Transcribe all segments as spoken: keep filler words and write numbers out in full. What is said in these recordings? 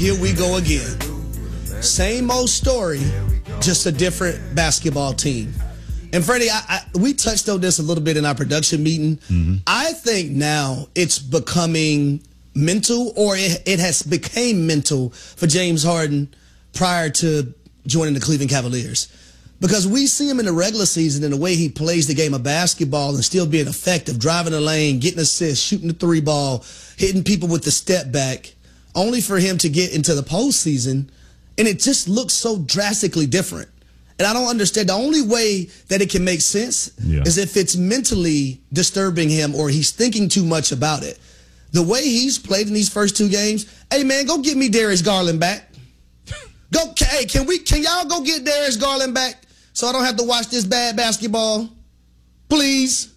here we go again. Same old story, just a different basketball team. And Freddie, I, I, we touched on this a little bit in our production meeting. Mm-hmm. I think now it's becoming mental, or it, it has become mental for James Harden prior to joining the Cleveland Cavaliers. Because we see him in the regular season and the way he plays the game of basketball and still being effective, driving the lane, getting assists, shooting the three ball, hitting people with the step back, only for him to get into the postseason. And it just looks so drastically different. And I don't understand. The only way that it can make sense yeah. is if it's mentally disturbing him or he's thinking too much about it. The way he's played in these first two games, hey, man, go get me Darius Garland back. Go, hey, can we? Can y'all go get Darius Garland back so I don't have to watch this bad basketball? Please.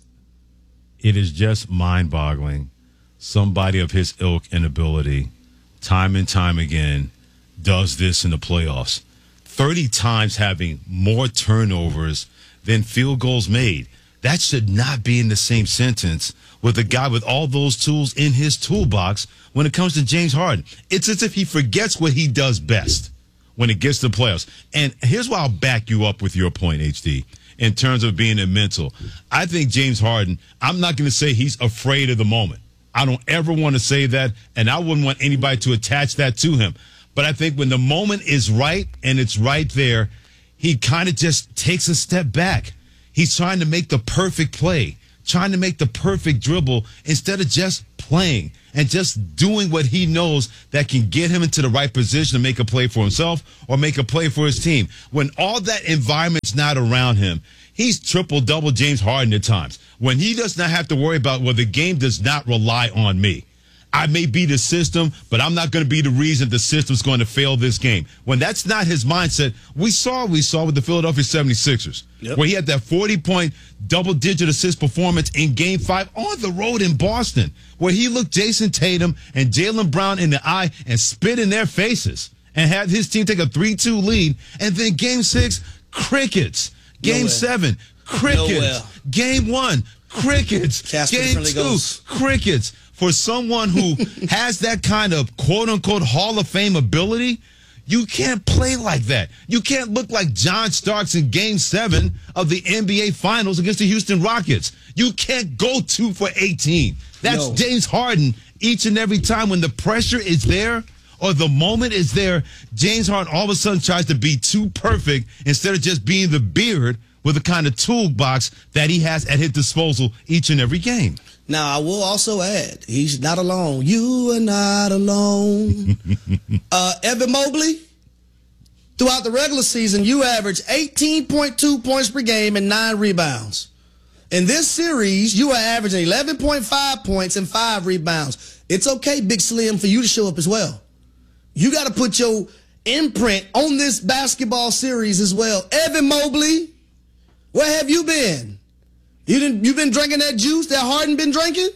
It is just mind-boggling. Somebody of his ilk and ability, time and time again, does this in the playoffs. thirty times having more turnovers than field goals made. That should not be in the same sentence with a guy with all those tools in his toolbox when it comes to James Harden. It's as if he forgets what he does best when it gets to the playoffs. And here's why I'll back you up with your point, H D, in terms of being a mental. I think James Harden, I'm not going to say he's afraid of the moment. I don't ever want to say that, and I wouldn't want anybody to attach that to him. But I think when the moment is right and it's right there, he kind of just takes a step back. He's trying to make the perfect play, trying to make the perfect dribble instead of just playing and just doing what he knows that can get him into the right position to make a play for himself or make a play for his team. When all that environment's not around him, he's triple-double James Harden at times. When he does not have to worry about, well, the game does not rely on me. I may be the system, but I'm not going to be the reason the system's going to fail this game. When that's not his mindset, we saw we saw with the Philadelphia seventy-sixers, yep. where he had that forty-point double-digit assist performance in Game five on the road in Boston, where he looked Jason Tatum and Jaylen Brown in the eye and spit in their faces and had his team take a three two lead. And then Game six, crickets. Game Nowhere. seven, crickets. Nowhere. Game one, crickets. Casper Game two, goes. crickets. For someone who has that kind of quote-unquote Hall of Fame ability, you can't play like that. You can't look like John Starks in Game seven of the N B A Finals against the Houston Rockets. You can't go two for eighteen. That's no. James Harden each and every time when the pressure is there or the moment is there. James Harden all of a sudden tries to be too perfect instead of just being the beard with the kind of toolbox that he has at his disposal each and every game. Now, I will also add, he's not alone. You are not alone. uh, Evan Mobley, throughout the regular season, you averaged eighteen point two points per game and nine rebounds. In this series, you are averaging eleven point five points and five rebounds. It's okay, Big Slim, for you to show up as well. You got to put your imprint on this basketball series as well. Evan Mobley, where have you been? You didn't, you've been drinking that juice that Harden been drinking?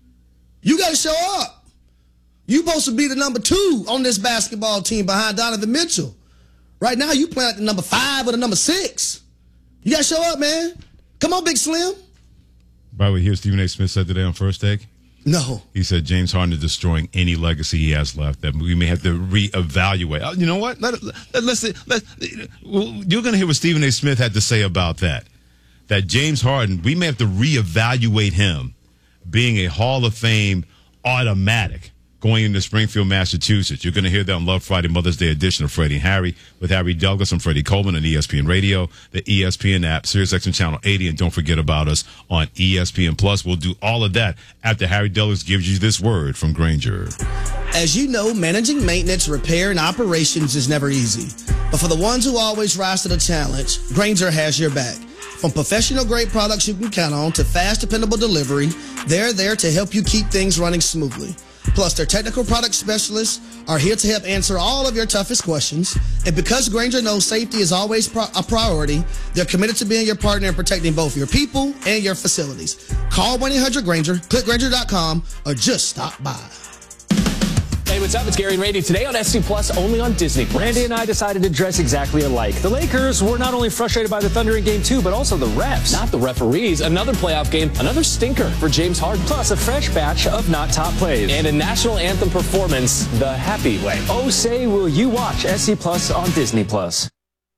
You got to show up. You supposed to be the number two on this basketball team behind Donovan Mitchell. Right now, you playing at the number five or the number six. You got to show up, man. Come on, Big Slim. By the way, here's Stephen A. Smith said today on First Take. No. He said James Harden is destroying any legacy he has left, that we may have to reevaluate. You know what? Let, let, let's, let, you're going to hear what Stephen A. Smith had to say about that. That James Harden, we may have to reevaluate him being a Hall of Fame automatic going into Springfield, Massachusetts. You're going to hear that on Love Friday, Mother's Day edition of Freddie and Harry with Harry Douglas and Freddie Coleman on E S P N Radio, the E S P N app, SiriusXM Channel eighty, and don't forget about us on E S P N Plus. We'll do all of that after Harry Douglas gives you this word from Grainger. As you know, managing maintenance, repair, and operations is never easy. But for the ones who always rise to the challenge, Grainger has your back. From professional-grade products you can count on to fast, dependable delivery, they're there to help you keep things running smoothly. Plus, their technical product specialists are here to help answer all of your toughest questions. And because Grainger knows safety is always pro- a priority, they're committed to being your partner in protecting both your people and your facilities. Call one eight hundred Grainger, click Grainger dot com, or just stop by. They were what's up? It's Gary and Randy today on S C Plus, only on Disney Plus. Randy and I decided to dress exactly alike. The Lakers were not only frustrated by the Thunder in game two, but also the refs. Not the referees. Another playoff game, another stinker for James Harden. Plus a fresh batch of not top plays. And a national anthem performance the happy way. Oh, say will you watch S C Plus on Disney Plus.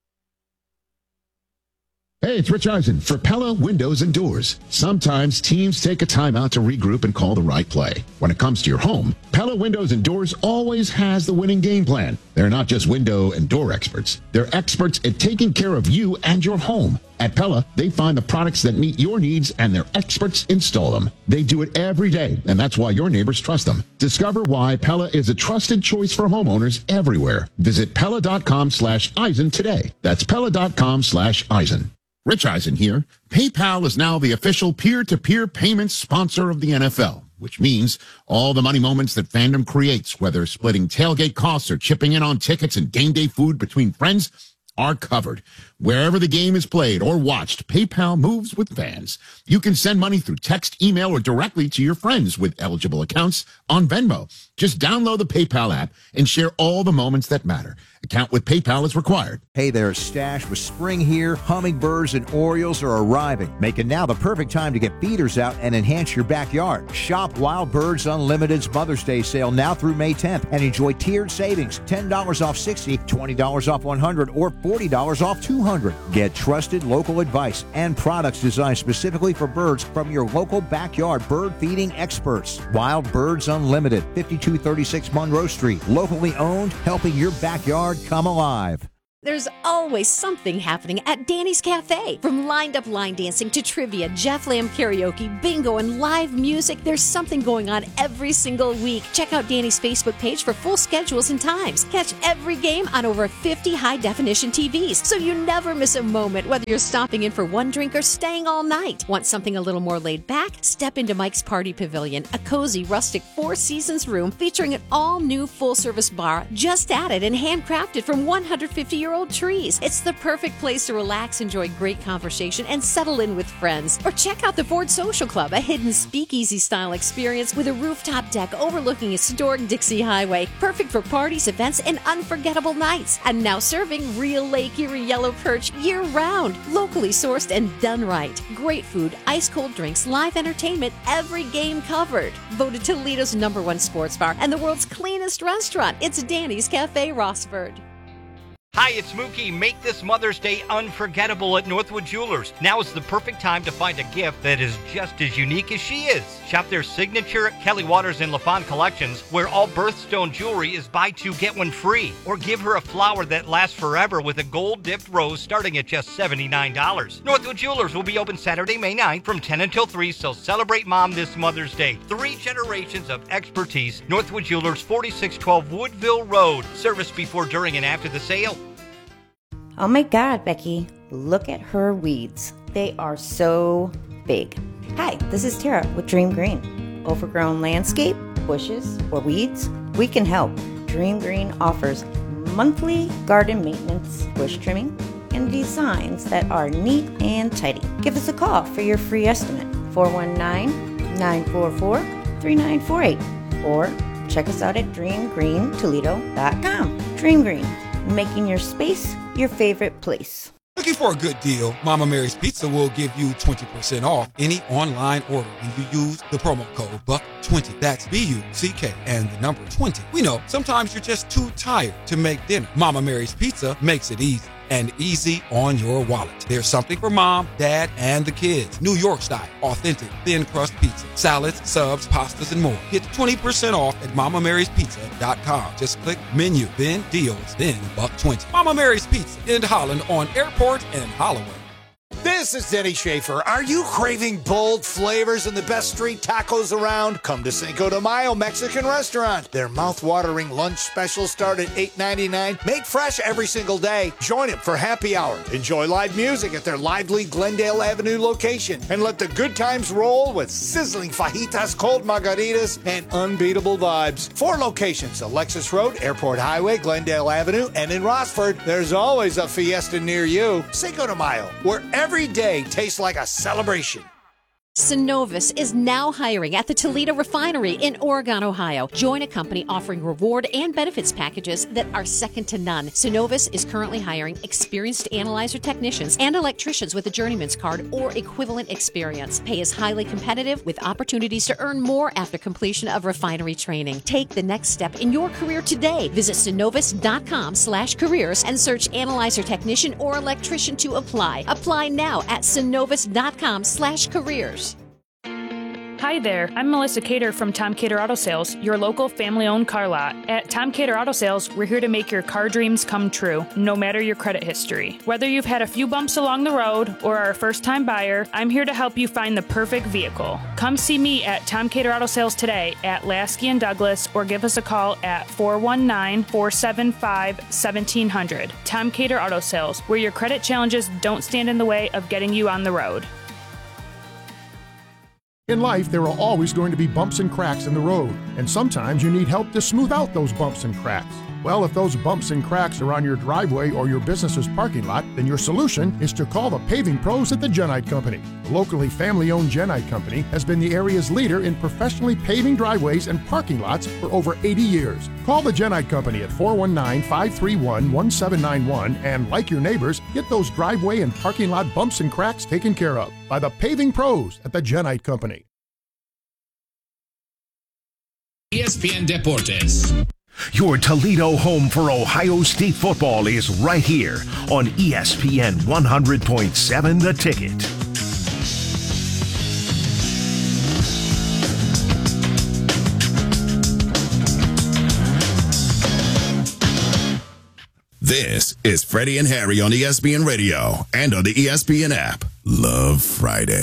Hey, it's Rich Eisen for Pella Windows and Doors. Sometimes teams take a timeout to regroup and call the right play. When it comes to your home, Pella Windows and Doors always has the winning game plan. They're not just window and door experts. They're experts at taking care of you and your home. At Pella, they find the products that meet your needs and their experts install them. They do it every day, and that's why your neighbors trust them. Discover why Pella is a trusted choice for homeowners everywhere. Visit Pella.com slash Eisen today. That's Pella.com slash Eisen. Rich Eisen here. PayPal is now the official peer-to-peer payments sponsor of the N F L, which means all the money moments that fandom creates, whether splitting tailgate costs or chipping in on tickets and game day food between friends, are covered. Wherever the game is played or watched, PayPal moves with fans. You can send money through text, email, or directly to your friends with eligible accounts on Venmo. Just download the PayPal app and share all the moments that matter. Account with PayPal is required. Hey there, Stash. With spring here, hummingbirds and orioles are arriving, making now the perfect time to get feeders out and enhance your backyard. Shop Wild Birds Unlimited's Mother's Day sale now through May tenth and enjoy tiered savings, ten dollars off sixty, twenty dollars off one hundred, or forty dollars off two hundred. Get trusted local advice and products designed specifically for birds from your local backyard bird feeding experts. Wild Birds Unlimited, fifty-two thirty-six Monroe Street. Locally owned, helping your backyard come alive. There's always something happening at Danny's Cafe. From lined-up line dancing to trivia, Jeff Lamb karaoke, bingo, and live music, there's something going on every single week. Check out Danny's Facebook page for full schedules and times. Catch every game on over fifty high-definition T Vs, so you never miss a moment, whether you're stopping in for one drink or staying all night. Want something a little more laid back? Step into Mike's Party Pavilion, a cozy, rustic Four Seasons room featuring an all-new full-service bar just added and handcrafted from one hundred fifty year old trees. It's the perfect place to relax, enjoy great conversation, and settle in with friends. Or check out the Ford Social Club, a hidden speakeasy-style experience with a rooftop deck overlooking historic Dixie Highway. Perfect for parties, events, and unforgettable nights. And now serving real Lake Erie yellow perch year-round. Locally sourced and done right. Great food, ice-cold drinks, live entertainment, every game covered. Voted Toledo's number one sports bar and the world's cleanest restaurant. It's Danny's Cafe Rossford. Hi, it's Mookie. Make this Mother's Day unforgettable at Northwood Jewelers. Now is the perfect time to find a gift that is just as unique as she is. Shop their signature Kelly Waters and LaFawn collections, where all birthstone jewelry is buy two, get one free. Or give her a flower that lasts forever with a gold-dipped rose starting at just seventy-nine dollars. Northwood Jewelers will be open Saturday, May ninth from ten until three, so celebrate Mom this Mother's Day. Three generations of expertise. Northwood Jewelers, forty-six twelve Woodville Road. Service before, during, and after the sale. Oh my God, Becky, look at her weeds. They are so big. Hi, this is Tara with Dream Green. Overgrown landscape, bushes, or weeds? We can help. Dream Green offers monthly garden maintenance, bush trimming, and designs that are neat and tidy. Give us a call for your free estimate, four one nine, nine four four, three nine four eight, or check us out at dream green toledo dot com. Dream Green, making your space your favorite place. Looking for a good deal? Mama Mary's Pizza will give you twenty percent off any online order when you use the promo code buck twenty. That's B U C K and the number twenty. We know sometimes you're just too tired to make dinner. Mama Mary's Pizza makes it easy. And easy on your wallet. There's something for mom, dad, and the kids. New York style, authentic, thin crust pizza, salads, subs, pastas, and more. Get twenty percent off at mama marys pizza dot com. Just click menu, then deals, then buck twenty. Mama Mary's Pizza in Holland on Airport and Holloway. This is Denny Schaefer. Are you craving bold flavors and the best street tacos around? Come to Cinco de Mayo Mexican Restaurant. Their mouth-watering lunch specials start at eight ninety-nine, made fresh every single day. Join them for happy hour. Enjoy live music at their lively Glendale Avenue location. And let the good times roll with sizzling fajitas, cold margaritas, and unbeatable vibes. Four locations, Alexis Road, Airport Highway, Glendale Avenue, and in Rossford. There's always a fiesta near you. Cinco de Mayo, where every day tastes like a celebration. Synovus is now hiring at the Toledo Refinery in Oregon, Ohio. Join a company offering reward and benefits packages that are second to none. Synovus is currently hiring experienced analyzer technicians and electricians with a journeyman's card or equivalent experience. Pay is highly competitive with opportunities to earn more after completion of refinery training. Take the next step in your career today. Visit synovus.com slash careers and search analyzer technician or electrician to apply. Apply now at synovus.com slash careers. Hi there, I'm Melissa Cater from Tom Cater Auto Sales, your local family-owned car lot. At Tom Cater Auto Sales, we're here to make your car dreams come true, no matter your credit history. Whether you've had a few bumps along the road or are a first-time buyer, I'm here to help you find the perfect vehicle. Come see me at Tom Cater Auto Sales today at Lasky and Douglas, or give us a call at four one nine, four seven five, one seven zero zero. Tom Cater Auto Sales, where your credit challenges don't stand in the way of getting you on the road. In life, there are always going to be bumps and cracks in the road, and sometimes you need help to smooth out those bumps and cracks. Well, if those bumps and cracks are on your driveway or your business's parking lot, then your solution is to call the paving pros at the Genite Company. The locally family-owned Genite Company has been the area's leader in professionally paving driveways and parking lots for over eighty years. Call the Genite Company at four one nine, five three one, one seven nine one and, like your neighbors, get those driveway and parking lot bumps and cracks taken care of by the paving pros at the Genite Company. E S P N Deportes. Your Toledo home for Ohio State football is right here on E S P N one hundred point seven The Ticket. This is Freddie and Harry on E S P N Radio and on the E S P N app. Love Friday.